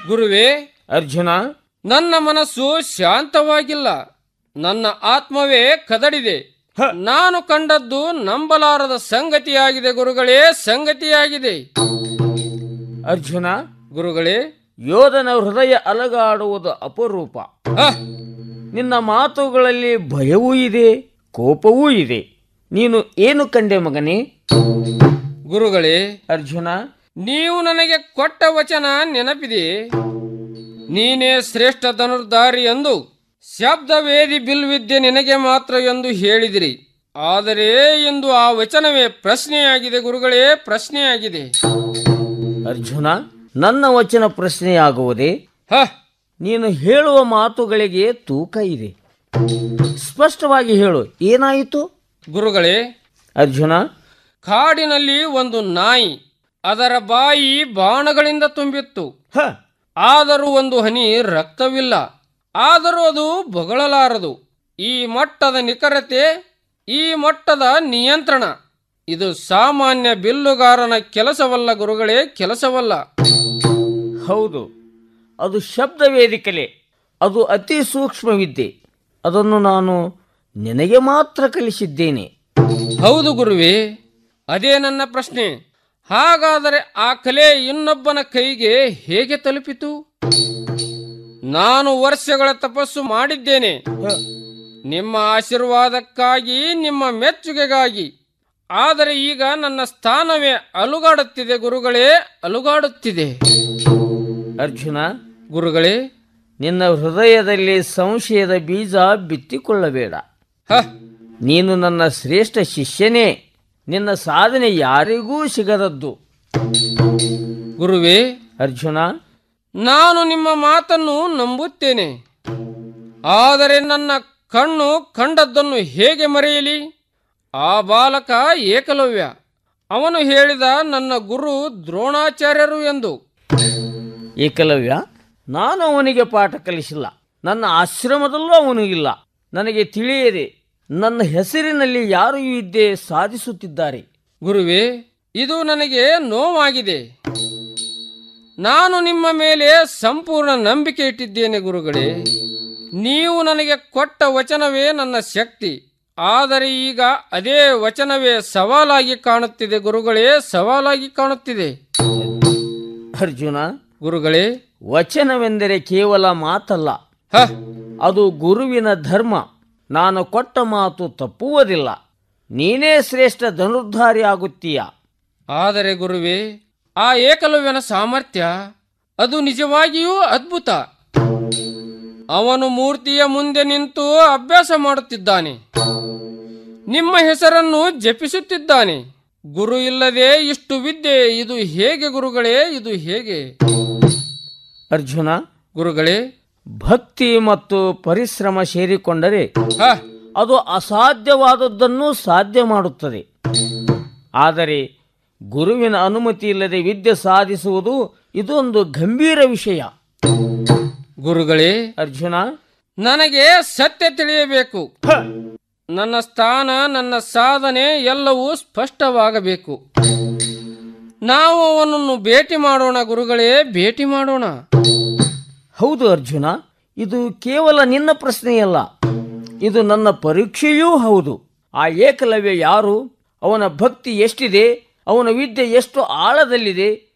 ಗುರುವೇ, ಅರ್ಜುನ, ನನ್ನ ಮನಸ್ಸು ಶಾಂತವಾಗಿಲ್ಲ, ನನ್ನ ಆತ್ಮವೇ ಕದಡಿದೆ. ನಾನು ಕಂಡದ್ದು ನಂಬಲಾರದ ಸಂಗತಿಯಾಗಿದೆ ಗುರುಗಳೇ, ಸಂಗತಿಯಾಗಿದೆ. ಅರ್ಜುನ, ಗುರುಗಳೇ, ಯೋಧನ ಹೃದಯ ಅಲಗಾಡುವುದು ಅಪರೂಪ. ನಿನ್ನ ಮಾತುಗಳಲ್ಲಿ ಭಯವೂ ಇದೆ, ಕೋಪವೂ ಇದೆ. ನೀನು ಏನು ಕಂಡೆ ಮಗನೇ? ಗುರುಗಳೇ, ಅರ್ಜುನ, ನೀವು ನನಗೆ ಕೊಟ್ಟ ವಚನ ನೆನಪಿದೆ. ನೀನೇ ಶ್ರೇಷ್ಠ ಧನುರ್ಧಾರಿ ಎಂದು, ಶಬ್ದವೇದಿ ಬಿಲ್ವಿದ್ಯೆ ನಿನಗೆ ಮಾತ್ರ ಎಂದು ಹೇಳಿದಿರಿ. ಆದರೆ ಎಂದು ಆ ವಚನವೇ ಪ್ರಶ್ನೆಯಾಗಿದೆ ಗುರುಗಳೇ, ಪ್ರಶ್ನೆಯಾಗಿದೆ. ಅರ್ಜುನ, ನನ್ನ ವಚನ ಪ್ರಶ್ನೆಯಾಗುವುದೇ? ನೀನು ಹೇಳುವ ಮಾತುಗಳಿಗೆ ತೂಕ ಇದೆ. ಸ್ಪಷ್ಟವಾಗಿ ಹೇಳು, ಏನಾಯಿತು? ಗುರುಗಳೇ, ಅರ್ಜುನ, ಕಾಡಿನಲ್ಲಿ ಒಂದು ನಾಯಿ, ಅದರ ಬಾಯಿ ಬಾಣಗಳಿಂದ ತುಂಬಿತ್ತು. ಆದರೂ ಒಂದು ಹನಿ ರಕ್ತವಿಲ್ಲ. ಆದರೂ ಅದು ಬೊಗಳಲಾರದು. ಈ ಮಟ್ಟದ ನಿಖರತೆ, ಈ ಮಟ್ಟದ ನಿಯಂತ್ರಣ, ಇದು ಸಾಮಾನ್ಯ ಬಿಲ್ಲುಗಾರನ ಕೆಲಸವಲ್ಲ ಗುರುಗಳೇ, ಕೆಲಸವಲ್ಲ. ಹೌದು, ಅದು ಶಬ್ದವೇದಿ ಕಲೆ. ಅದು ಅತಿ ಸೂಕ್ಷ್ಮವಿದ್ಯೆ. ಅದನ್ನು ನಾನು ನಿನಗೆ ಮಾತ್ರ ಕಲಿಸಿದ್ದೇನೆ. ಹೌದು ಗುರುವೇ, ಅದೇ ನನ್ನ ಪ್ರಶ್ನೆ. ಹಾಗಾದರೆ ಆ ಕಲೆ ಇನ್ನೊಬ್ಬನ ಕೈಗೆ ಹೇಗೆ ತಲುಪಿತು? ನಾನು ವರ್ಷಗಳ ತಪಸ್ಸು ಮಾಡಿದ್ದೇನೆ, ನಿಮ್ಮ ಆಶೀರ್ವಾದಕ್ಕಾಗಿ, ನಿಮ್ಮ ಮೆಚ್ಚುಗೆಗಾಗಿ. ಆದರೆ ಈಗ ನನ್ನ ಸ್ಥಾನವೇ ಅಲುಗಾಡುತ್ತಿದೆ ಗುರುಗಳೇ, ಅಲುಗಾಡುತ್ತಿದೆ. ಅರ್ಜುನ, ಗುರುಗಳೇ, ನಿನ್ನ ಹೃದಯದಲ್ಲಿ ಸಂಶಯದ ಬೀಜ ಬಿತ್ತಿಕೊಳ್ಳಬೇಡ. ನೀನು ನನ್ನ ಶ್ರೇಷ್ಠ ಶಿಷ್ಯನೇ. ನಿನ್ನ ಸಾಧನೆ ಯಾರಿಗೂ ಸಿಗದದ್ದು. ಗುರುವೇ, ಅರ್ಜುನ, ನಾನು ನಿಮ್ಮ ಮಾತನ್ನು ನಂಬುತ್ತೇನೆ. ಆದರೆ ನನ್ನ ಕಣ್ಣು ಕಂಡದ್ದನ್ನು ಹೇಗೆ ಮರೆಯಲಿ? ಆ ಬಾಲಕ ಏಕಲವ್ಯ, ಅವನು ಹೇಳಿದ ನನ್ನ ಗುರು ದ್ರೋಣಾಚಾರ್ಯರು ಎಂದು. ಏಕಲವ್ಯ, ನಾನು ಅವನಿಗೆ ಪಾಠ ಕಲಿಸಿಲ್ಲ. ನನ್ನ ಆಶ್ರಮದಲ್ಲೂ ಅವನು ಇಲ್ಲ. ನನಗೆ ತಿಳಿಯದೆ ನನ್ನ ಹೆಸರಿನಲ್ಲಿ ಯಾರು ಈ ವಿದ್ಯೆ ಸಾಧಿಸುತ್ತಿದ್ದಾರೆ. ಗುರುವೇ, ಇದು ನನಗೆ ನೋವಾಗಿದೆ. ನಾನು ನಿಮ್ಮ ಮೇಲೆ ಸಂಪೂರ್ಣ ನಂಬಿಕೆ ಇಟ್ಟಿದ್ದೇನೆ ಗುರುಗಳೇ. ನೀವು ನನಗೆ ಕೊಟ್ಟ ವಚನವೇ ನನ್ನ ಶಕ್ತಿ. ಆದರೆ ಈಗ ಅದೇ ವಚನವೇ ಸವಾಲಾಗಿ ಕಾಣುತ್ತಿದೆ ಗುರುಗಳೇ, ಸವಾಲಾಗಿ ಕಾಣುತ್ತಿದೆ. ಅರ್ಜುನ, ಗುರುಗಳೇ, ವಚನವೆಂದರೆ ಕೇವಲ ಮಾತಲ್ಲ, ಅದು ಗುರುವಿನ ಧರ್ಮ. ನಾನು ಕೊಟ್ಟ ಮಾತು ತಪ್ಪುವುದಿಲ್ಲ. ನೀನೇ ಶ್ರೇಷ್ಠ ಧನುರ್ಧಾರಿ ಆಗುತ್ತೀಯ. ಆದರೆ ಗುರುವೇ, ಆ ಏಕಲವ್ಯನ ಸಾಮರ್ಥ್ಯ, ಅದು ನಿಜವಾಗಿಯೂ ಅದ್ಭುತ. ಅವನು ಮೂರ್ತಿಯ ಮುಂದೆ ನಿಂತು ಅಭ್ಯಾಸ ಮಾಡುತ್ತಿದ್ದಾನೆ, ನಿಮ್ಮ ಹೆಸರನ್ನು ಜಪಿಸುತ್ತಿದ್ದಾನೆ. ಗುರು ಇಲ್ಲದೆ ಇಷ್ಟು ವಿದ್ಯೆ, ಇದು ಹೇಗೆ ಗುರುಗಳೇ, ಇದು ಹೇಗೆ? ಅರ್ಜುನ, ಗುರುಗಳೇ, ಭಕ್ತಿ ಮತ್ತು ಪರಿಶ್ರಮ ಸೇರಿಕೊಂಡರೆ ಅದು ಅಸಾಧ್ಯವಾದದ್ದನ್ನು ಸಾಧ್ಯ ಮಾಡುತ್ತದೆ. ಆದರೆ ಗುರುವಿನ ಅನುಮತಿ ಇಲ್ಲದೆ ವಿದ್ಯೆ ಸಾಧಿಸುವುದು ಇದೊಂದು ಗಂಭೀರ ವಿಷಯ. ಗುರುಗಳೇ, ಅರ್ಜುನ, ನನಗೆ ಸತ್ಯ ತಿಳಿಯಬೇಕು. ನನ್ನ ಸ್ಥಾನ, ನನ್ನ ಸಾಧನೆ ಎಲ್ಲವೂ ಸ್ಪಷ್ಟವಾಗಬೇಕು. ನಾವು ಅವನನ್ನು ಭೇಟಿ ಮಾಡೋಣ ಗುರುಗಳೇ, ಭೇಟಿ ಮಾಡೋಣ. ಹೌದು ಅರ್ಜುನ, ಇದು ಕೇವಲ ನಿನ್ನ ಪ್ರಶ್ನೆಯಲ್ಲ, ಇದು ನನ್ನ ಪರೀಕ್ಷೆಯೂ ಹೌದು. ಆ ಏಕಲವ್ಯ ಯಾರು? ಅವನ ಭಕ್ತಿ ಎಷ್ಟಿದೆ? ಅವನ ವಿದ್ಯೆ ಎಷ್ಟು ಆಳದಲ್ಲಿದೆ?